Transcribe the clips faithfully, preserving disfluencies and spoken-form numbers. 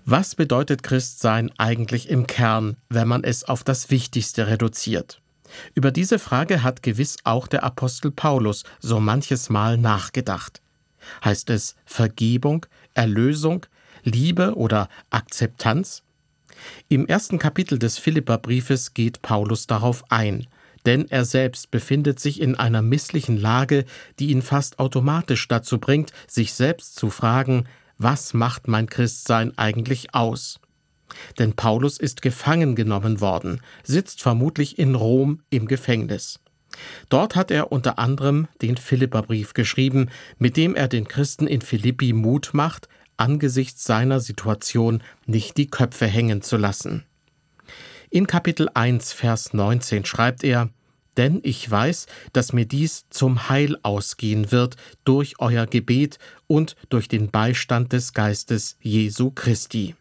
Was bedeutet Christsein eigentlich im Kern, wenn man es auf das Wichtigste reduziert? Über diese Frage hat gewiss auch der Apostel Paulus so manches Mal nachgedacht. Heißt es Vergebung, Erlösung, Liebe oder Akzeptanz? Im ersten Kapitel des Philipperbriefes geht Paulus darauf ein, denn er selbst befindet sich in einer misslichen Lage, die ihn fast automatisch dazu bringt, sich selbst zu fragen, was macht mein Christsein eigentlich aus? Denn Paulus ist gefangen genommen worden, sitzt vermutlich in Rom im Gefängnis. Dort hat er unter anderem den Philipperbrief geschrieben, mit dem er den Christen in Philippi Mut macht, angesichts seiner Situation nicht die Köpfe hängen zu lassen. In Kapitel eins, Vers neunzehn schreibt er: Denn ich weiß, dass mir dies zum Heil ausgehen wird durch euer Gebet und durch den Beistand des Geistes Jesu Christi.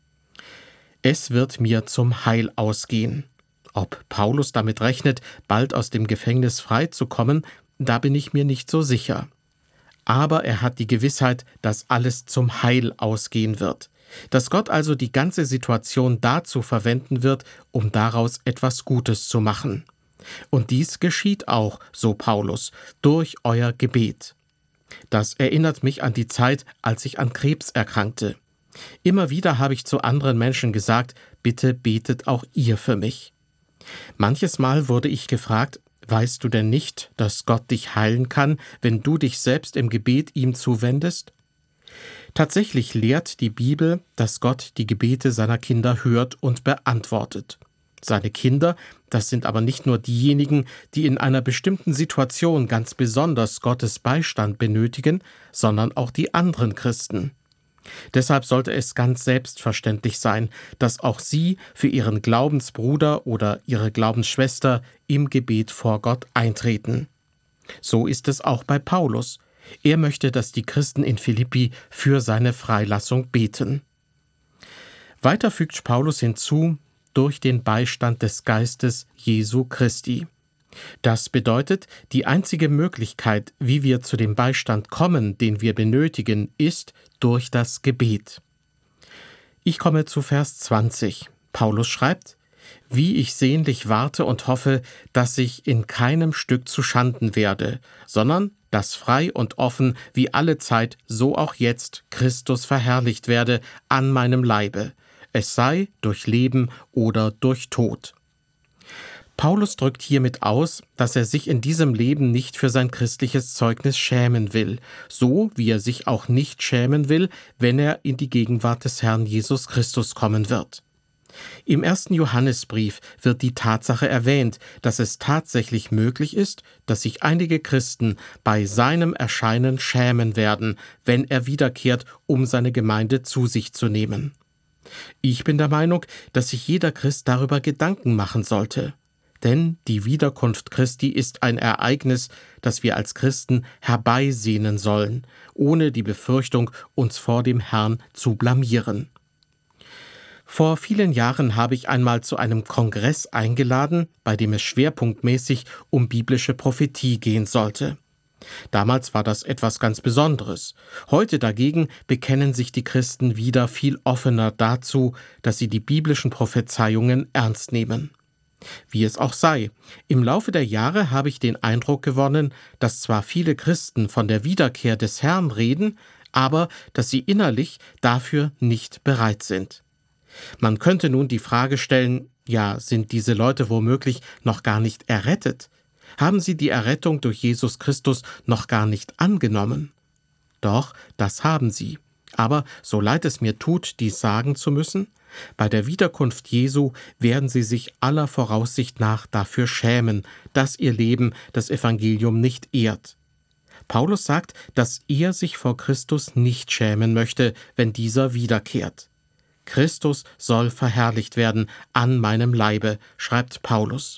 Es wird mir zum Heil ausgehen. Ob Paulus damit rechnet, bald aus dem Gefängnis freizukommen, da bin ich mir nicht so sicher. Aber er hat die Gewissheit, dass alles zum Heil ausgehen wird, dass Gott also die ganze Situation dazu verwenden wird, um daraus etwas Gutes zu machen. Und dies geschieht auch, so Paulus, durch euer Gebet. Das erinnert mich an die Zeit, als ich an Krebs erkrankte. Immer wieder habe ich zu anderen Menschen gesagt, bitte betet auch ihr für mich. Manches Mal wurde ich gefragt, weißt du denn nicht, dass Gott dich heilen kann, wenn du dich selbst im Gebet ihm zuwendest? Tatsächlich lehrt die Bibel, dass Gott die Gebete seiner Kinder hört und beantwortet. Seine Kinder, das sind aber nicht nur diejenigen, die in einer bestimmten Situation ganz besonders Gottes Beistand benötigen, sondern auch die anderen Christen. Deshalb sollte es ganz selbstverständlich sein, dass auch sie für ihren Glaubensbruder oder ihre Glaubensschwester im Gebet vor Gott eintreten. So ist es auch bei Paulus. Er möchte, dass die Christen in Philippi für seine Freilassung beten. Weiter fügt Paulus hinzu, durch den Beistand des Geistes Jesu Christi. Das bedeutet, die einzige Möglichkeit, wie wir zu dem Beistand kommen, den wir benötigen, ist durch das Gebet. Ich komme zu Vers zwanzig. Paulus schreibt: Wie ich sehnlich warte und hoffe, dass ich in keinem Stück zu Schanden werde, sondern dass frei und offen wie alle Zeit, so auch jetzt, Christus verherrlicht werde an meinem Leibe, es sei durch Leben oder durch Tod. Paulus drückt hiermit aus, dass er sich in diesem Leben nicht für sein christliches Zeugnis schämen will, so wie er sich auch nicht schämen will, wenn er in die Gegenwart des Herrn Jesus Christus kommen wird. Im ersten Johannesbrief wird die Tatsache erwähnt, dass es tatsächlich möglich ist, dass sich einige Christen bei seinem Erscheinen schämen werden, wenn er wiederkehrt, um seine Gemeinde zu sich zu nehmen. Ich bin der Meinung, dass sich jeder Christ darüber Gedanken machen sollte. Denn die Wiederkunft Christi ist ein Ereignis, das wir als Christen herbeisehnen sollen, ohne die Befürchtung, uns vor dem Herrn zu blamieren. Vor vielen Jahren habe ich einmal zu einem Kongress eingeladen, bei dem es schwerpunktmäßig um biblische Prophetie gehen sollte. Damals war das etwas ganz Besonderes. Heute dagegen bekennen sich die Christen wieder viel offener dazu, dass sie die biblischen Prophezeiungen ernst nehmen. Wie es auch sei, im Laufe der Jahre habe ich den Eindruck gewonnen, dass zwar viele Christen von der Wiederkehr des Herrn reden, aber dass sie innerlich dafür nicht bereit sind. Man könnte nun die Frage stellen, ja, sind diese Leute womöglich noch gar nicht errettet? Haben sie die Errettung durch Jesus Christus noch gar nicht angenommen? Doch, das haben sie. Aber, so leid es mir tut, dies sagen zu müssen, bei der Wiederkunft Jesu werden sie sich aller Voraussicht nach dafür schämen, dass ihr Leben das Evangelium nicht ehrt. Paulus sagt, dass er sich vor Christus nicht schämen möchte, wenn dieser wiederkehrt. Christus soll verherrlicht werden an meinem Leibe, schreibt Paulus.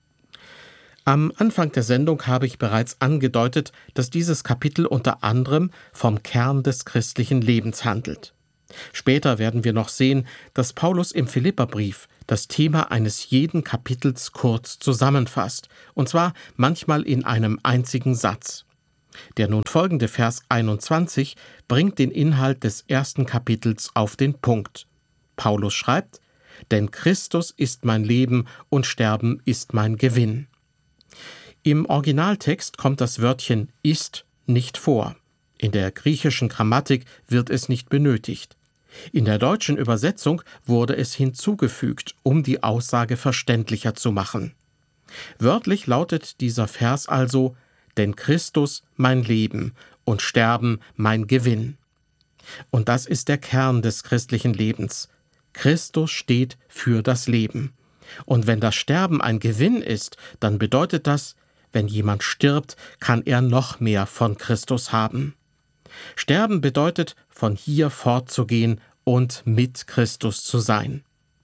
Am Anfang der Sendung habe ich bereits angedeutet, dass dieses Kapitel unter anderem vom Kern des christlichen Lebens handelt. Später werden wir noch sehen, dass Paulus im Philipperbrief das Thema eines jeden Kapitels kurz zusammenfasst, und zwar manchmal in einem einzigen Satz. Der nun folgende Vers einundzwanzig bringt den Inhalt des ersten Kapitels auf den Punkt. Paulus schreibt: Denn Christus ist mein Leben und Sterben ist mein Gewinn. Im Originaltext kommt das Wörtchen ist nicht vor. In der griechischen Grammatik wird es nicht benötigt. In der deutschen Übersetzung wurde es hinzugefügt, um die Aussage verständlicher zu machen. Wörtlich lautet dieser Vers also: Denn Christus mein Leben und Sterben mein Gewinn. Und das ist der Kern des christlichen Lebens. Christus steht für das Leben. Und wenn das Sterben ein Gewinn ist, dann bedeutet das, wenn jemand stirbt, kann er noch mehr von Christus haben. Sterben bedeutet, von hier fortzugehen und mit Christus zu sein.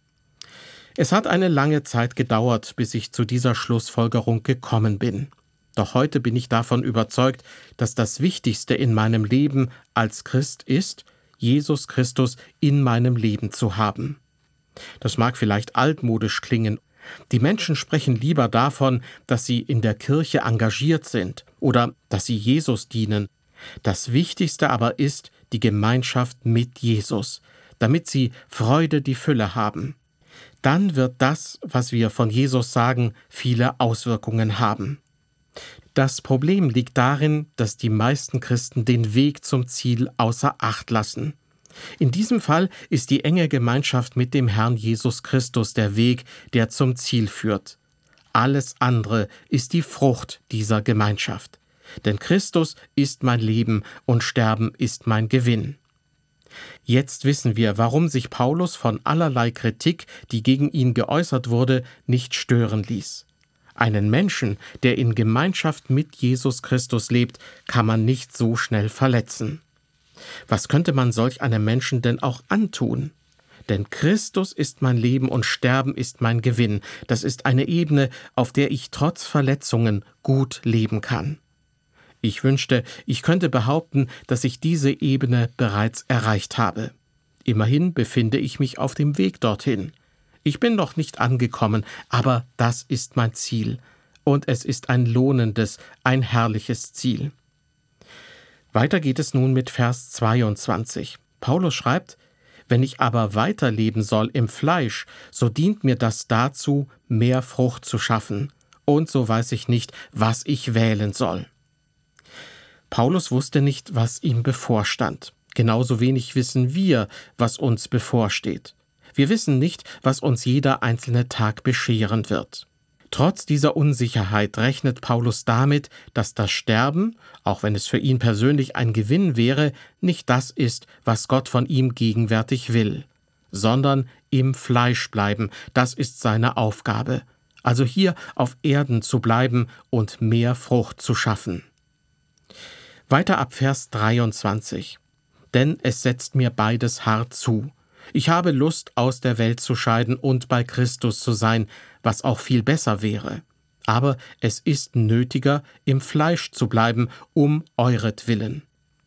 Es hat eine lange Zeit gedauert, bis ich zu dieser Schlussfolgerung gekommen bin. Doch heute bin ich davon überzeugt, dass das Wichtigste in meinem Leben als Christ ist, Jesus Christus in meinem Leben zu haben. Das mag vielleicht altmodisch klingen. Die Menschen sprechen lieber davon, dass sie in der Kirche engagiert sind oder dass sie Jesus dienen. Das Wichtigste aber ist die Gemeinschaft mit Jesus, damit sie Freude die Fülle haben. Dann wird das, was wir von Jesus sagen, viele Auswirkungen haben. Das Problem liegt darin, dass die meisten Christen den Weg zum Ziel außer Acht lassen. In diesem Fall ist die enge Gemeinschaft mit dem Herrn Jesus Christus der Weg, der zum Ziel führt. Alles andere ist die Frucht dieser Gemeinschaft. Denn Christus ist mein Leben und Sterben ist mein Gewinn. Jetzt wissen wir, warum sich Paulus von allerlei Kritik, die gegen ihn geäußert wurde, nicht stören ließ. Einen Menschen, der in Gemeinschaft mit Jesus Christus lebt, kann man nicht so schnell verletzen. Was könnte man solch einem Menschen denn auch antun? Denn Christus ist mein Leben und Sterben ist mein Gewinn. Das ist eine Ebene, auf der ich trotz Verletzungen gut leben kann. Ich wünschte, ich könnte behaupten, dass ich diese Ebene bereits erreicht habe. Immerhin befinde ich mich auf dem Weg dorthin. Ich bin noch nicht angekommen, aber das ist mein Ziel. Und es ist ein lohnendes, ein herrliches Ziel. Weiter geht es nun mit Vers zweiundzwanzig. Paulus schreibt: Wenn ich aber weiterleben soll im Fleisch, so dient mir das dazu, mehr Frucht zu schaffen. Und so weiß ich nicht, was ich wählen soll. Paulus wusste nicht, was ihm bevorstand. Genauso wenig wissen wir, was uns bevorsteht. Wir wissen nicht, was uns jeder einzelne Tag bescheren wird. Trotz dieser Unsicherheit rechnet Paulus damit, dass das Sterben, auch wenn es für ihn persönlich ein Gewinn wäre, nicht das ist, was Gott von ihm gegenwärtig will, sondern im Fleisch bleiben, das ist seine Aufgabe. Also hier auf Erden zu bleiben und mehr Frucht zu schaffen. Weiter ab Vers dreiundzwanzig. Denn es setzt mir beides hart zu. Ich habe Lust, aus der Welt zu scheiden und bei Christus zu sein, was auch viel besser wäre. Aber es ist nötiger, im Fleisch zu bleiben, um euretwillen.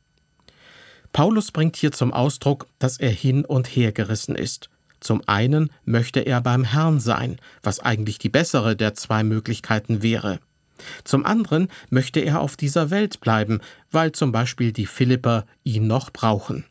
Paulus bringt hier zum Ausdruck, dass er hin und her gerissen ist. Zum einen möchte er beim Herrn sein, was eigentlich die bessere der zwei Möglichkeiten wäre. Zum anderen möchte er auf dieser Welt bleiben, weil zum Beispiel die Philipper ihn noch brauchen.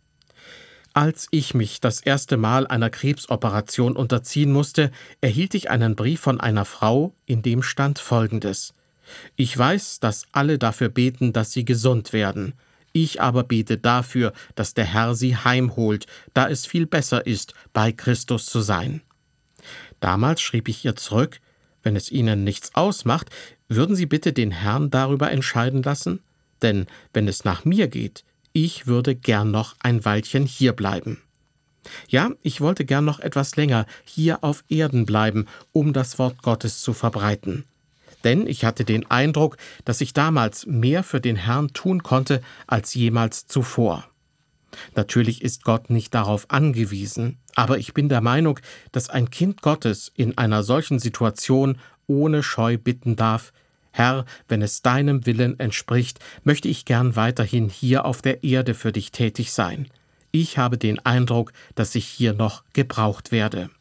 Als ich mich das erste Mal einer Krebsoperation unterziehen musste, erhielt ich einen Brief von einer Frau, in dem stand Folgendes: Ich weiß, dass alle dafür beten, dass sie gesund werden. Ich aber bete dafür, dass der Herr sie heimholt, da es viel besser ist, bei Christus zu sein. Damals schrieb ich ihr zurück: Wenn es Ihnen nichts ausmacht, würden Sie bitte den Herrn darüber entscheiden lassen? Denn wenn es nach mir geht, ich würde gern noch ein Weilchen hier bleiben. Ja, ich wollte gern noch etwas länger hier auf Erden bleiben, um das Wort Gottes zu verbreiten. Denn ich hatte den Eindruck, dass ich damals mehr für den Herrn tun konnte als jemals zuvor. Natürlich ist Gott nicht darauf angewiesen, aber ich bin der Meinung, dass ein Kind Gottes in einer solchen Situation ohne Scheu bitten darf: Herr, wenn es deinem Willen entspricht, möchte ich gern weiterhin hier auf der Erde für dich tätig sein. Ich habe den Eindruck, dass ich hier noch gebraucht werde.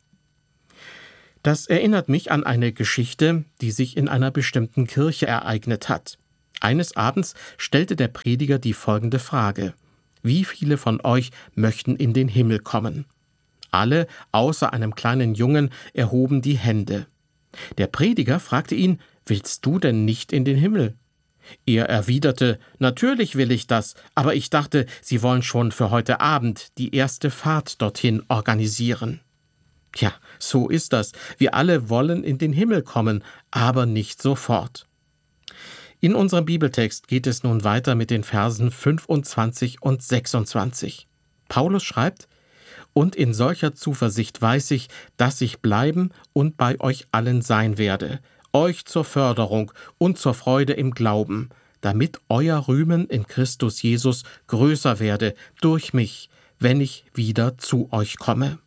Das erinnert mich an eine Geschichte, die sich in einer bestimmten Kirche ereignet hat. Eines Abends stellte der Prediger die folgende Frage: Wie viele von euch möchten in den Himmel kommen? Alle, außer einem kleinen Jungen, erhoben die Hände. Der Prediger fragte ihn: »Willst du denn nicht in den Himmel?« Er erwiderte: »Natürlich will ich das, aber ich dachte, Sie wollen schon für heute Abend die erste Fahrt dorthin organisieren.« Tja, so ist das. Wir alle wollen in den Himmel kommen, aber nicht sofort. In unserem Bibeltext geht es nun weiter mit den Versen fünfundzwanzig und sechsundzwanzig. Paulus schreibt: »Und in solcher Zuversicht weiß ich, dass ich bleiben und bei euch allen sein werde, euch zur Förderung und zur Freude im Glauben, damit euer Rühmen in Christus Jesus größer werde durch mich, wenn ich wieder zu euch komme.«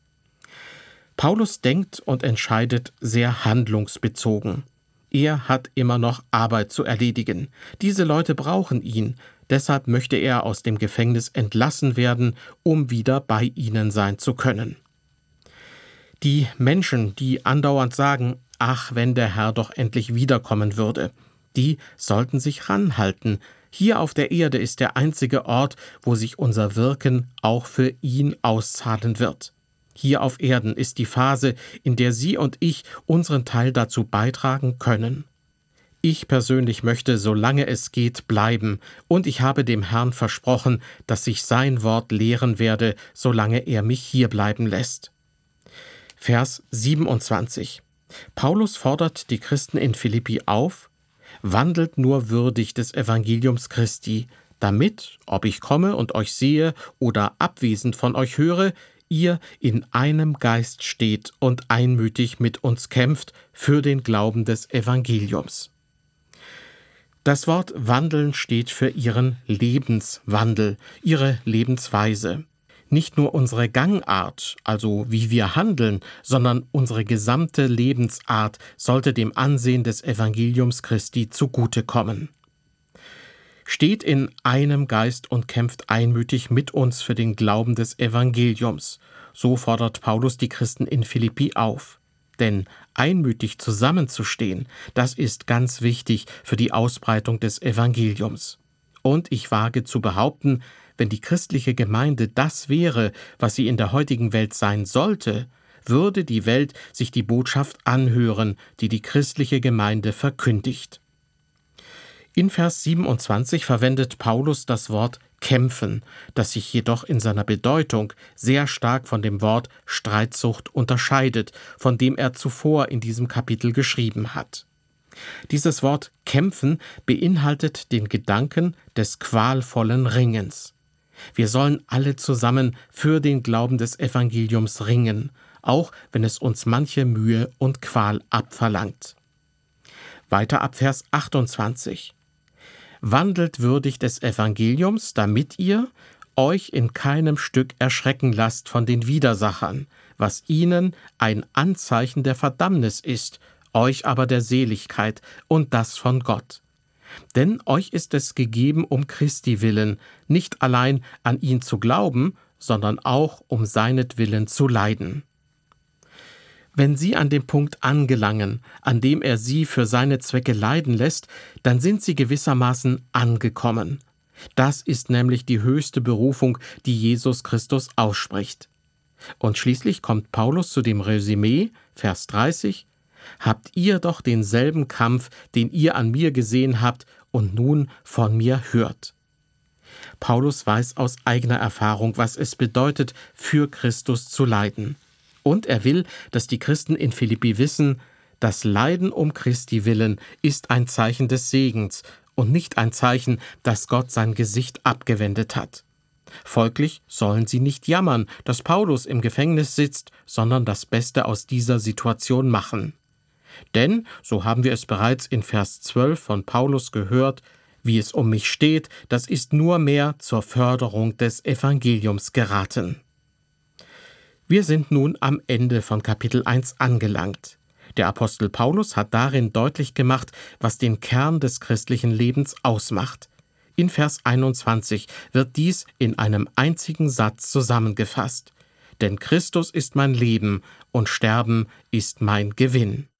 Paulus denkt und entscheidet sehr handlungsbezogen. Er hat immer noch Arbeit zu erledigen. Diese Leute brauchen ihn. Deshalb möchte er aus dem Gefängnis entlassen werden, um wieder bei ihnen sein zu können. Die Menschen, die andauernd sagen: »Ach, wenn der Herr doch endlich wiederkommen würde«, die sollten sich ranhalten. Hier auf der Erde ist der einzige Ort, wo sich unser Wirken auch für ihn auszahlen wird. Hier auf Erden ist die Phase, in der Sie und ich unseren Teil dazu beitragen können. Ich persönlich möchte, solange es geht, bleiben, und ich habe dem Herrn versprochen, dass ich sein Wort lehren werde, solange er mich hier bleiben lässt. Vers siebenundzwanzig. Paulus fordert die Christen in Philippi auf: »Wandelt nur würdig des Evangeliums Christi, damit, ob ich komme und euch sehe oder abwesend von euch höre, ihr in einem Geist steht und einmütig mit uns kämpft für den Glauben des Evangeliums.« Das Wort wandeln steht für ihren Lebenswandel, ihre Lebensweise. Nicht nur unsere Gangart, also wie wir handeln, sondern unsere gesamte Lebensart sollte dem Ansehen des Evangeliums Christi zugutekommen. Steht in einem Geist und kämpft einmütig mit uns für den Glauben des Evangeliums. So fordert Paulus die Christen in Philippi auf. Denn einmütig zusammenzustehen, das ist ganz wichtig für die Ausbreitung des Evangeliums. Und ich wage zu behaupten, wenn die christliche Gemeinde das wäre, was sie in der heutigen Welt sein sollte, würde die Welt sich die Botschaft anhören, die die christliche Gemeinde verkündigt. In Vers siebenundzwanzig verwendet Paulus das Wort kämpfen, das sich jedoch in seiner Bedeutung sehr stark von dem Wort Streitsucht unterscheidet, von dem er zuvor in diesem Kapitel geschrieben hat. Dieses Wort kämpfen beinhaltet den Gedanken des qualvollen Ringens. Wir sollen alle zusammen für den Glauben des Evangeliums ringen, auch wenn es uns manche Mühe und Qual abverlangt. Weiter ab Vers achtundzwanzig. »Wandelt würdig des Evangeliums, damit ihr euch in keinem Stück erschrecken lasst von den Widersachern, was ihnen ein Anzeichen der Verdammnis ist, euch aber der Seligkeit, und das von Gott. Denn euch ist es gegeben um Christi willen, nicht allein an ihn zu glauben, sondern auch um seinetwillen zu leiden.« Wenn Sie an dem Punkt angelangen, an dem er Sie für seine Zwecke leiden lässt, dann sind Sie gewissermaßen angekommen. Das ist nämlich die höchste Berufung, die Jesus Christus ausspricht. Und schließlich kommt Paulus zu dem Resümee, Vers dreißig: »Habt ihr doch denselben Kampf, den ihr an mir gesehen habt und nun von mir hört.« Paulus weiß aus eigener Erfahrung, was es bedeutet, für Christus zu leiden. Und er will, dass die Christen in Philippi wissen, das Leiden um Christi willen ist ein Zeichen des Segens und nicht ein Zeichen, dass Gott sein Gesicht abgewendet hat. Folglich sollen sie nicht jammern, dass Paulus im Gefängnis sitzt, sondern das Beste aus dieser Situation machen. Denn, so haben wir es bereits in Vers zwölf von Paulus gehört, wie es um mich steht, das ist nur mehr zur Förderung des Evangeliums geraten. Wir sind nun am Ende von Kapitel eins angelangt. Der Apostel Paulus hat darin deutlich gemacht, was den Kern des christlichen Lebens ausmacht. In Vers einundzwanzig wird dies in einem einzigen Satz zusammengefasst: »Denn Christus ist mein Leben und Sterben ist mein Gewinn.«